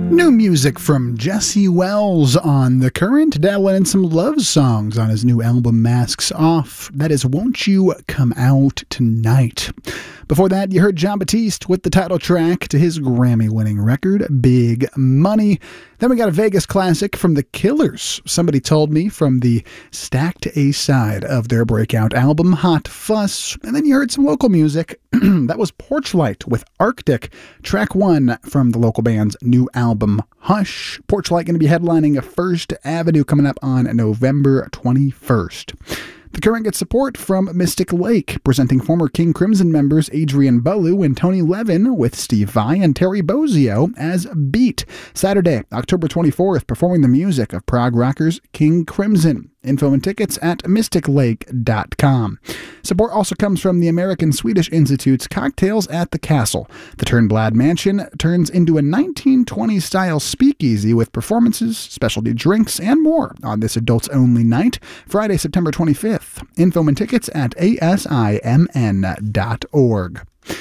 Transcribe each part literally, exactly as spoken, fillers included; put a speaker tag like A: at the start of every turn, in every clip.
A: New music from Jesse Wells on The Current, dabbling in some love songs on his new album Masks Off. That is Won't You Come Out Tonight. Before that, you heard Jon Batiste with the title track to his Grammy-winning record, Big Money. Then we got a Vegas classic from The Killers, Somebody Told Me, from the stacked A-side of their breakout album, Hot Fuss. And then you heard some local music. That was Porchlight with Arctic, track one from the local band's new album, Hush. Porchlight going to be headlining First Avenue coming up on November twenty-first. The Current gets support from Mystic Lake, presenting former King Crimson members Adrian Belew and Tony Levin with Steve Vai and Terry Bozzio as Beat. Saturday, October twenty-fourth, performing the music of prog rockers King Crimson. Info and tickets at mystic lake dot com. Support also comes from the American Swedish Institute's Cocktails at the Castle. The Turnblad Mansion turns into a nineteen twenties-style speakeasy with performances, specialty drinks, and more on this adults-only night, Friday, September twenty-fifth. Info and tickets at A S I M N dot org.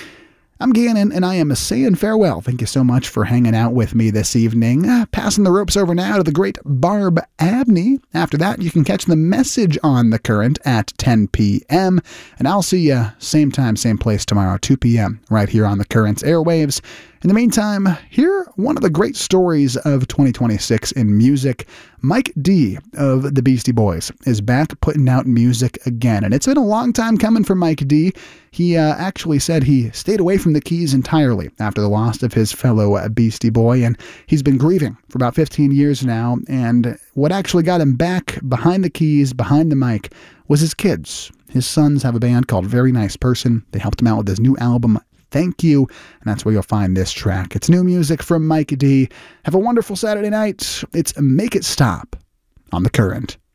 A: I'm Gannon, and I am saying farewell. Thank you so much for hanging out with me this evening. Uh, passing the ropes over now to the great Barb Abney. After that, you can catch The Message on The Current at ten p.m., and I'll see you same time, same place tomorrow, two p.m., right here on The Current's airwaves. In the meantime, hear one of the great stories of twenty twenty-six in music. Mike D of the Beastie Boys is back putting out music again, and it's been a long time coming for Mike D. He uh, actually said he stayed away from the keys entirely after the loss of his fellow Beastie Boy, and he's been grieving for about fifteen years now, and what actually got him back behind the keys, behind the mic, was his kids. His sons have a band called Very Nice Person. They helped him out with his new album, Thank You, and that's where you'll find this track. It's new music from Mike D. Have a wonderful Saturday night. It's Make It Stop on The Current.